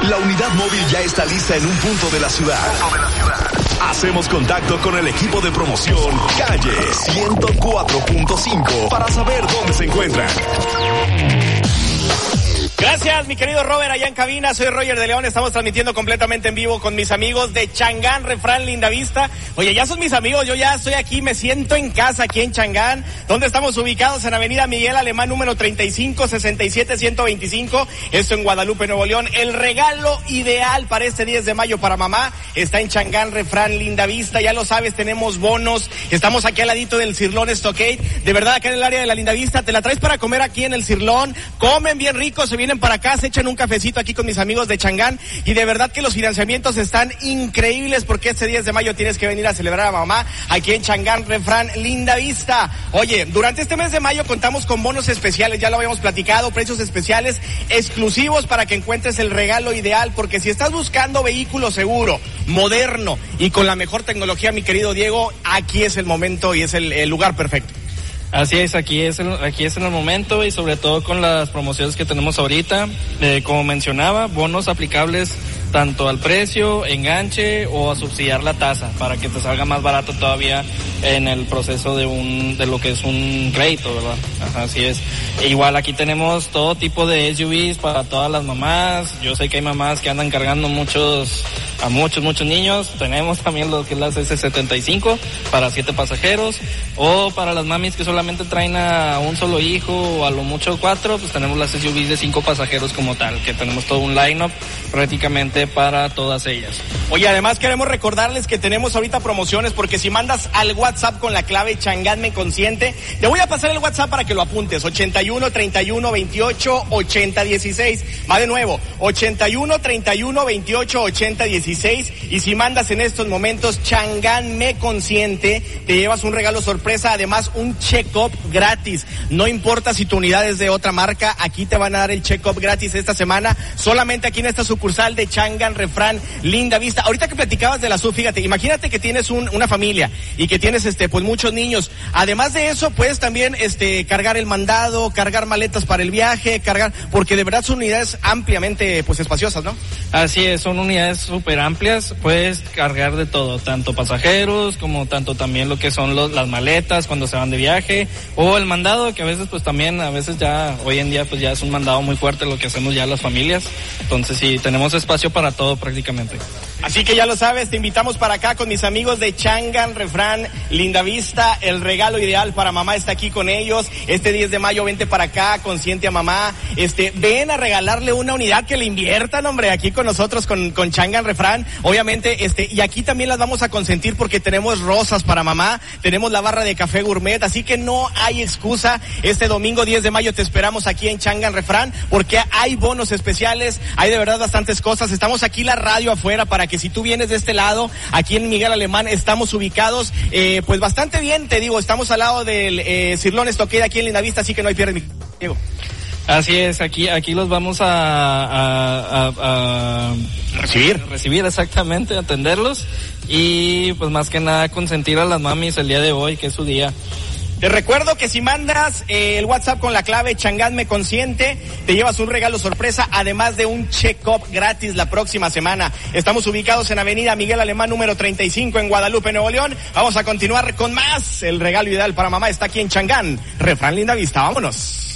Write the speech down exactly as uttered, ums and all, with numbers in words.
La unidad móvil ya está lista en un punto de la ciudad. Hacemos contacto con el equipo de promoción Calle ciento cuatro punto cinco para saber dónde se encuentran. Gracias, mi querido Robert, allá en cabina. Soy Roger de León. Estamos transmitiendo completamente en vivo con mis amigos de Changán, Refrán, Lindavista. Oye, ya son mis amigos. Yo ya estoy aquí, me siento en casa aquí en Changán, donde estamos ubicados en Avenida Miguel Alemán, número treinta y cinco, sesenta y siete, ciento veinticinco. Esto en Guadalupe, Nuevo León. El regalo ideal para este diez de mayo para mamá está en Changán, Refrán, Lindavista. Ya lo sabes, tenemos bonos. Estamos aquí al ladito del Cirlón Stockade. De verdad, acá en el área de la Lindavista, te la traes para comer aquí en el Cirlón. Comen bien rico, se vienen para acá, se echan un cafecito aquí con mis amigos de Changán, y de verdad que los financiamientos están increíbles, porque este diez de mayo tienes que venir a celebrar a mamá aquí en Changán, Refrán, Lindavista. Oye, durante este mes de mayo contamos con bonos especiales, ya lo habíamos platicado, precios especiales exclusivos para que encuentres el regalo ideal, porque si estás buscando vehículo seguro, moderno y con la mejor tecnología, mi querido Diego, aquí es el momento y es el, el lugar perfecto. Así es, aquí es, el, aquí es en el momento, y sobre todo con las promociones que tenemos ahorita, eh, como mencionaba, bonos aplicables tanto al precio, enganche o a subsidiar la tasa para que te salga más barato todavía en el proceso de un de lo que es un crédito, ¿verdad? Ajá, así es. E igual aquí tenemos todo tipo de S U Vs para todas las mamás. Yo sé que hay mamás que andan cargando muchos a muchos, muchos niños. Tenemos también lo que es las ese setenta y cinco para siete pasajeros, o para las mamis que solamente traen a un solo hijo o a lo mucho cuatro, pues tenemos las S U Vs de cinco pasajeros como tal, que tenemos todo un line-up prácticamente para todas ellas. Oye, además queremos recordarles que tenemos ahorita promociones, porque si mandas al WhatsApp con la clave Changán Me Consiente, te voy a pasar el WhatsApp para que lo apuntes, ochenta y uno, treinta y uno, veintiocho, ochenta, dieciséis. Va de nuevo, ochenta y uno, treinta y uno, veintiocho, ochenta, dieciséis, y si mandas en estos momentos Changán Me Consiente, te llevas un regalo sorpresa, además un check-up gratis. No importa si tu unidad es de otra marca, aquí te van a dar el check-up gratis esta semana, solamente aquí en esta sucursal de Changán, Refrán, Lindavista. Ahorita que platicabas de la S U V, fíjate, imagínate que tienes un, una familia y que tienes este pues muchos niños. Además de eso, puedes también este cargar el mandado, cargar maletas para el viaje, cargar, porque de verdad son unidades ampliamente pues espaciosas, ¿no? Así es, son unidades súper amplias, puedes cargar de todo, tanto pasajeros como tanto también lo que son los, las maletas cuando se van de viaje, o el mandado, que a veces pues también, a veces ya, hoy en día pues ya es un mandado muy fuerte lo que hacemos ya las familias. Entonces sí, tenemos espacio para todo prácticamente. Así que ya lo sabes, te invitamos para acá con mis amigos de Changán, Refrán, Lindavista. El regalo ideal para mamá está aquí con ellos. Este diez de mayo vente para acá, consiente a mamá. Este, ven a regalarle una unidad, que le inviertan, hombre, aquí con nosotros, con, con Changán, Refrán. Obviamente, este, y aquí también las vamos a consentir porque tenemos rosas para mamá, tenemos la barra de café gourmet, así que no hay excusa. Este domingo diez de mayo te esperamos aquí en Changán, Refrán, porque hay bonos especiales, hay de verdad bastantes cosas. Estamos aquí la radio afuera para que si tú vienes de este lado, aquí en Miguel Alemán, estamos ubicados, eh, pues bastante bien, te digo, estamos al lado del eh, Cirlón Stockade aquí en Lindavista, así que no hay pierde, Diego. Así es, aquí aquí los vamos a, a, a, a recibir, a recibir exactamente, atenderlos, y pues más que nada consentir a las mamis el día de hoy, que es su día. Te recuerdo que si mandas eh, el WhatsApp con la clave Changán Me Consiente, te llevas un regalo sorpresa, además de un check-up gratis la próxima semana. Estamos ubicados en Avenida Miguel Alemán, número treinta y cinco, en Guadalupe, Nuevo León. Vamos a continuar con más. El regalo ideal para mamá está aquí en Changán, Refrán, Lindavista. Vámonos.